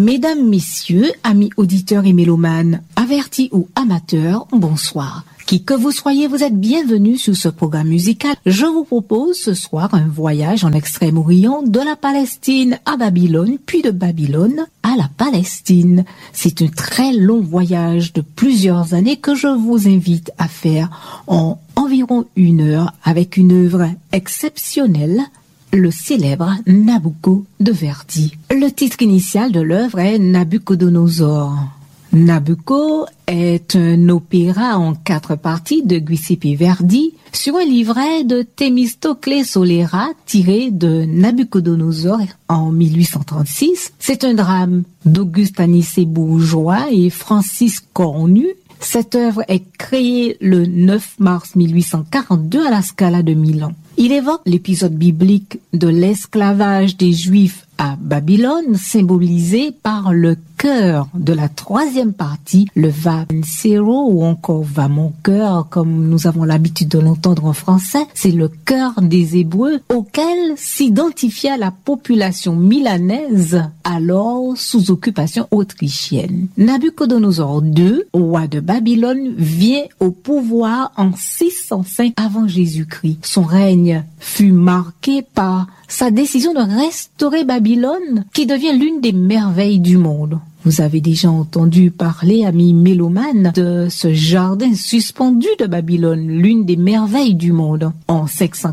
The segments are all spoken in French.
Mesdames, messieurs, amis auditeurs et mélomanes, avertis ou amateurs, bonsoir. Qui que vous soyez, vous êtes bienvenus sur ce programme musical. Je vous propose ce soir un voyage en Extrême-Orient de la Palestine à Babylone, puis de Babylone à la Palestine. C'est un très long voyage de plusieurs années que je vous invite à faire en environ 1 heure avec une œuvre exceptionnelle, le célèbre Nabucco de Verdi. Le titre initial de l'œuvre est Nabucodonosor. Nabucco est un opéra en 4 parties de Giuseppe Verdi sur un livret de Thémistocle Solera tiré de Nabucodonosor en 1836. C'est un drame d'Auguste Anicet-Bourgeois et Francis Cornu. Cette œuvre est créée le 9 mars 1842 à la Scala de Milan. Il évoque l'épisode biblique de l'esclavage des Juifs à Babylone, symbolisé par le cœur de la 3e partie, le Va Pensero ou encore Va mon cœur, comme nous avons l'habitude de l'entendre en français. C'est le cœur des Hébreux auquel s'identifia la population milanaise alors sous occupation autrichienne. Nabucodonosor II, roi de Babylone, vient au pouvoir en 605 avant Jésus-Christ. Son règne fut marqué par sa décision de restaurer Babylone, qui devient l'une des merveilles du monde. Vous avez déjà entendu parler, amis mélomanes, de ce jardin suspendu de Babylone, l'une des merveilles du monde. En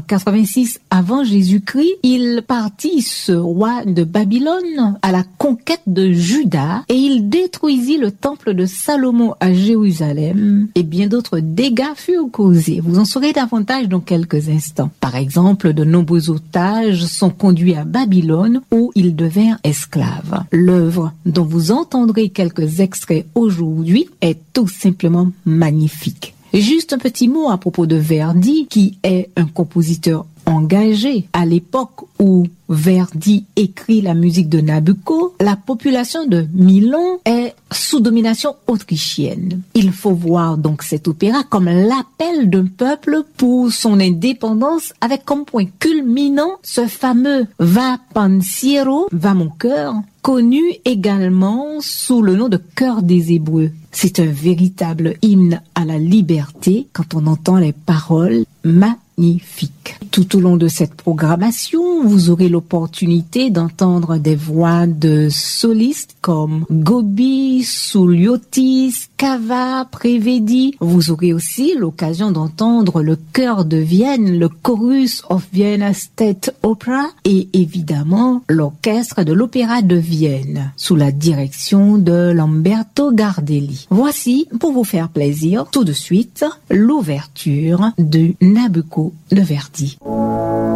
586 avant Jésus-Christ, il partit, ce roi de Babylone, à la conquête de Juda et il détruisit le temple de Salomon à Jérusalem et bien d'autres dégâts furent causés. Vous en saurez davantage dans quelques instants. Par exemple, de nombreux otages sont conduits à Babylone où ils devinrent esclaves. L'œuvre dont vous entendrez quelques extraits aujourd'hui est tout simplement magnifique. Juste un petit mot à propos de Verdi, qui est un compositeur engagé. À l'époque où Verdi écrit la musique de Nabucco, la population de Milan est sous domination autrichienne. Il faut voir donc cet opéra comme l'appel d'un peuple pour son indépendance, avec comme point culminant ce fameux Va Pensiero, Va mon cœur, connu également sous le nom de Chœur des Hébreux. C'est un véritable hymne à la liberté quand on entend les paroles magnifiques. Tout au long de cette programmation, vous aurez l'opportunité d'entendre des voix de solistes comme Gobi, Souliotis, Cava, Prevedi. Vous aurez aussi l'occasion d'entendre le chœur de Vienne, le Chorus of Vienna State Opera et évidemment l'orchestre de l'Opéra de Vienne sous la direction de Lamberto Gardelli. Voici, pour vous faire plaisir, tout de suite, l'ouverture de Nabucco de Verdi.